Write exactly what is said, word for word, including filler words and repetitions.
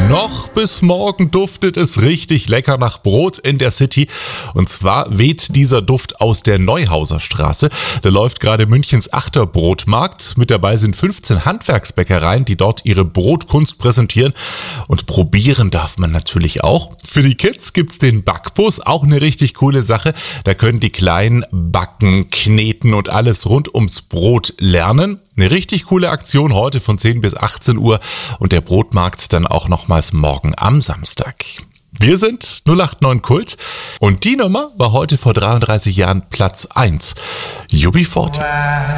Noch bis morgen duftet es richtig lecker nach Brot in der City. Und zwar weht dieser Duft aus der Neuhauser Straße. Da läuft gerade Münchens achter Brotmarkt. Mit dabei sind fünfzehn Handwerksbäckereien, die dort ihre Brotkunst präsentieren. Und probieren darf man natürlich auch. Für die Kids gibt's den Backbus, auch eine richtig coole Sache. Da können die Kleinen backen, kneten und alles rund ums Brot lernen. Eine richtig coole Aktion heute von zehn bis achtzehn Uhr und der Brotmarkt dann auch nochmals morgen am Samstag. Wir sind null acht neun Kult und die Nummer war heute vor dreiunddreißig Jahren Platz eins. U B vierzig.